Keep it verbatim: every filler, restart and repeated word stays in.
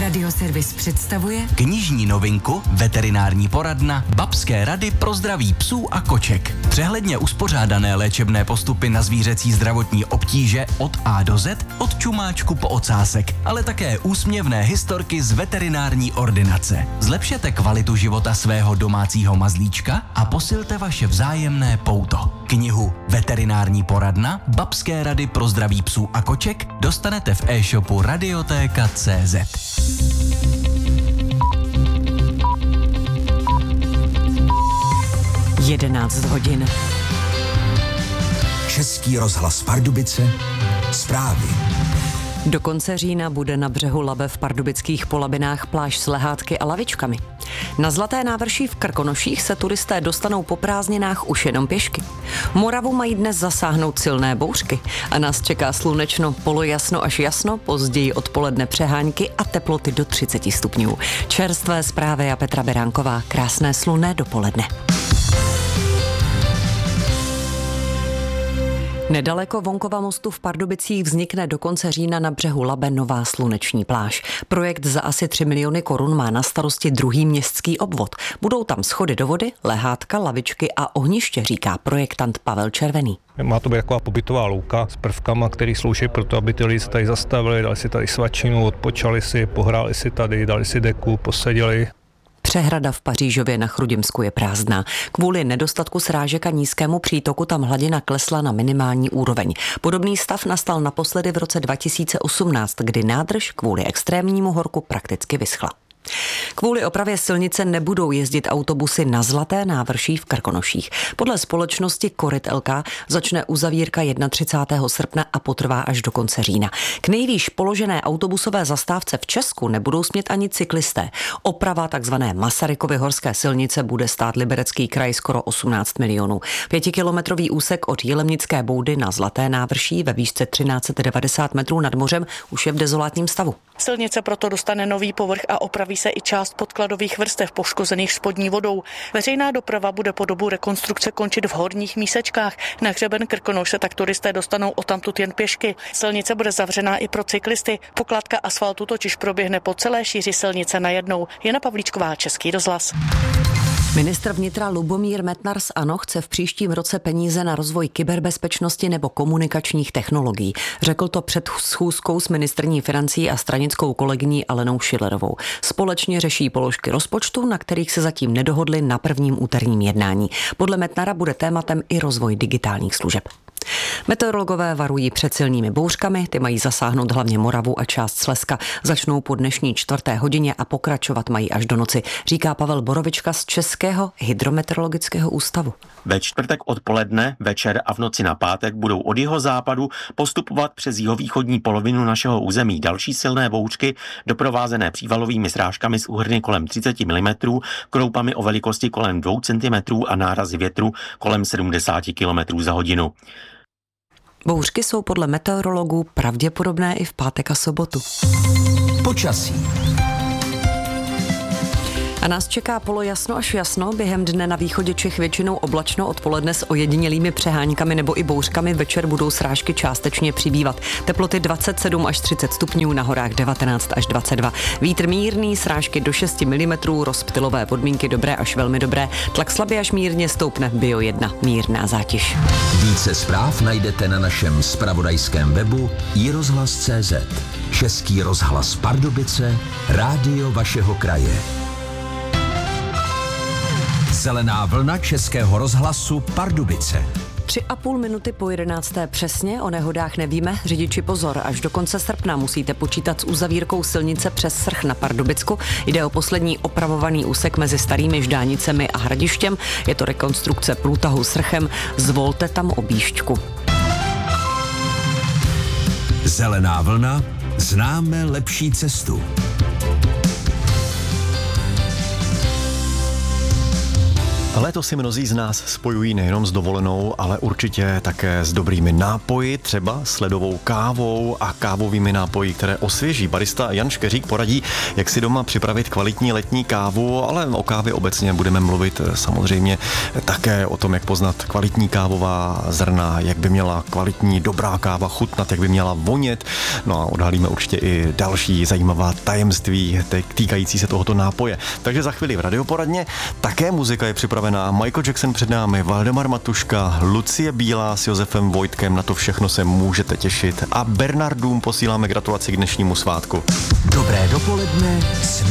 Radioservis představuje knižní novinku Veterinární poradna Babské rady pro zdraví psů a koček. Přehledně uspořádané léčebné postupy na zvířecí zdravotní obtíže od A do Z, od čumáčku po ocásek, ale také úsměvné historky z veterinární ordinace. Zlepšete kvalitu života svého domácího mazlíčka a posilte vaše vzájemné pouto. Knihu Veterinární poradna Babské rady pro zdraví psů a koček dostanete v e-shopu Radiotéka tečka cé zet. jedenáct hodin. Český rozhlas Pardubice, zprávy. Do konce října bude na břehu Labe v pardubických Polabinách pláž s lehátky a lavičkami. Na Zlaté návrší v Krkonoších se turisté dostanou po prázdninách už jenom pěšky. Moravu mají dnes zasáhnout silné bouřky a nás čeká slunečno, polojasno až jasno, později odpoledne přehánky a teploty do třicet stupňů. Čerstvé zprávy a Petra Beránková. Krásné slunné dopoledne. Nedaleko Vonkova mostu v Pardubicích vznikne do konce října na břehu Labe nová sluneční pláž. Projekt za asi tři miliony korun má na starosti druhý městský obvod. Budou tam schody do vody, lehátka, lavičky a ohniště, říká projektant Pavel Červený. Má to být taková pobytová louka s prvkama, které slouží pro to, aby ty lidi se tady zastavili, dali si tady svačinu, odpočali si, pohráli si tady, dali si deku, poseděli. Přehrada v Pařížově na Chrudimsku je prázdná. Kvůli nedostatku srážek a nízkému přítoku tam hladina klesla na minimální úroveň. Podobný stav nastal naposledy v roce dva tisíce osmnáct, kdy nádrž kvůli extrémnímu horku prakticky vyschla. Kvůli opravě silnice nebudou jezdit autobusy na Zlaté návrší v Krkonoších. Podle společnosti Koryt el ká začne uzavírka třicátého prvního srpna a potrvá až do konce října. K nejvýš položené autobusové zastávce v Česku nebudou smět ani cyklisté. Oprava takzvané Masarykovy horské silnice bude stát Liberecký kraj skoro osmnáct milionů. Pětikilometrový úsek od Jilemnické boudy na Zlaté návrší ve výšce třináct set devadesát metrů nad mořem už je v dezolátním stavu. Silnice proto dostane nový povrch a opraví se i část podkladových vrstev poškozených spodní vodou. Veřejná doprava bude po dobu rekonstrukce končit v horních mísečkách. Na hřeben Krkonoš se tak turisté dostanou odtamtud jen pěšky. Silnice bude zavřená i pro cyklisty. Pokládka asfaltu totiž proběhne po celé šíři silnice najednou. Jana Pavlíčková, Český rozhlas. Ministr vnitra Lubomír Metnar z ANO chce v příštím roce peníze na rozvoj kyberbezpečnosti nebo komunikačních technologií. Řekl to před schůzkou s ministryní financí a stranickou kolegyní Alenou Schillerovou. Společně řeší položky rozpočtu, na kterých se zatím nedohodli na prvním úterním jednání. Podle Metnara bude tématem i rozvoj digitálních služeb. Meteorologové varují před silnými bouřkami, ty mají zasáhnout hlavně Moravu a část Slezska. Začnou po dnešní čtvrté hodině a pokračovat mají až do noci, říká Pavel Borovička z Českého hydrometeorologického ústavu. Ve čtvrtek odpoledne, večer a v noci na pátek budou od jihozápadu postupovat přes jihovýchodní polovinu našeho území další silné bouřky, doprovázené přívalovými srážkami s úhrny kolem třicet milimetrů, kroupami o velikosti kolem dvou centimetrů a nárazy větru kolem sedmdesát kilometrů za hodinu. Bouřky jsou podle meteorologů pravděpodobné i v pátek a sobotu. Počasí. A nás čeká polojasno až jasno, během dne na východě Čech většinou oblačno, odpoledne s ojedinělými přeháňkami nebo i bouřkami, večer budou srážky částečně přibývat. Teploty dvacet sedm až třicet stupňů, na horách devatenáct až dvacet dva. Vítr mírný, srážky do šesti milimetrů, rozptylové podmínky dobré až velmi dobré, tlak slabě až mírně stoupne, Bio jedna, mírná zátěž. Více zpráv najdete na našem zpravodajském webu i rozhlas tečka cé zet. Český rozhlas Pardubice, rádio vašeho kraje. Zelená vlna Českého rozhlasu Pardubice. Tři a půl minuty po jedenácté přesně, o nehodách nevíme, řidiči pozor, až do konce srpna musíte počítat s uzavírkou silnice přes Srch na Pardubicku. Jde o poslední opravovaný úsek mezi starými Ždánicemi a Hradištěm, je to rekonstrukce průtahu Srchem, zvolte tam objížďku. Zelená vlna, známe lepší cestu. Léto si mnozí z nás spojují nejenom s dovolenou, ale určitě také s dobrými nápoji, třeba s ledovou kávou a kávovými nápoji, které osvěží. Barista Jan Škeřík poradí, jak si doma připravit kvalitní letní kávu, ale o kávě obecně budeme mluvit samozřejmě také o tom, jak poznat kvalitní kávová zrna, jak by měla kvalitní dobrá káva chutnat, jak by měla vonět. No a odhalíme určitě i další zajímavá tajemství týkající se tohoto nápoje. Takže za chvíli v radioporadně také muzika je připravená. Michael Jackson před námi, Valdemar Matuška, Lucie Bílá s Josefem Vojtkem, na to všechno se můžete těšit. A Bernardům posíláme gratulaci k dnešnímu svátku. Dobré dopoledne s